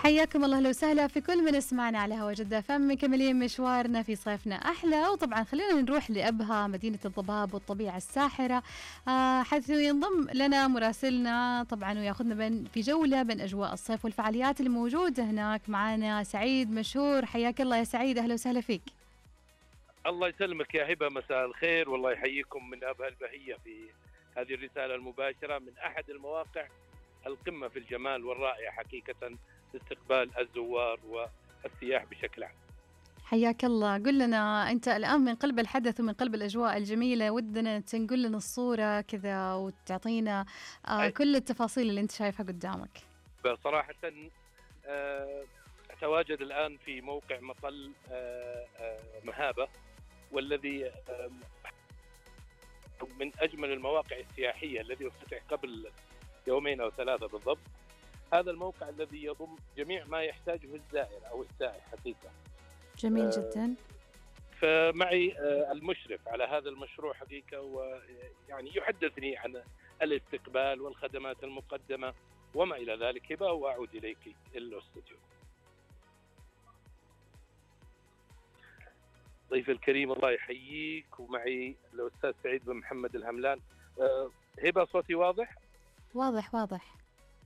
حياكم الله، لو سهلا في كل من يسمعنا على هوا جدة فم، مكملين مشوارنا في صيفنا أحلى. وطبعا خلينا نروح لأبها، مدينة الضباب والطبيعة الساحرة، حيث ينضم لنا مراسلنا طبعا وياخذنا في جولة بين أجواء الصيف والفعاليات الموجودة هناك. معنا سعيد مشهور، حياك الله يا سعيد، أهلا وسهلا فيك. الله يسلمك يا هبة، مساء الخير، والله يحييكم من أبها البهية في هذه الرسالة المباشرة من أحد المواقع القمة في الجمال والرائع حقيقة لاستقبال الزوار والسياح بشكل عام. حياك الله، قل لنا أنت الآن من قلب الحدث ومن قلب الأجواء الجميلة، ودنا تنقل لنا الصورة كذا وتعطينا كل التفاصيل اللي أنت شايفها قدامك. بصراحة أتواجد الآن في موقع مطل مهابة، والذي من أجمل المواقع السياحية الذي افتتح قبل يومين أو ثلاثة بالضبط. هذا الموقع الذي يضم جميع ما يحتاجه الزائر أو السائح حقيقة. جميل جدا. فمعي المشرف على هذا المشروع حقيقة، ويعني يحدثني عن الاستقبال والخدمات المقدمة وما إلى ذلك. هبة، وأعود إليك الاستوديو. ضيف الكريم الله يحييك، ومعي الأستاذ سعيد بن محمد الهملان. هبة، صوتي واضح؟ واضح واضح.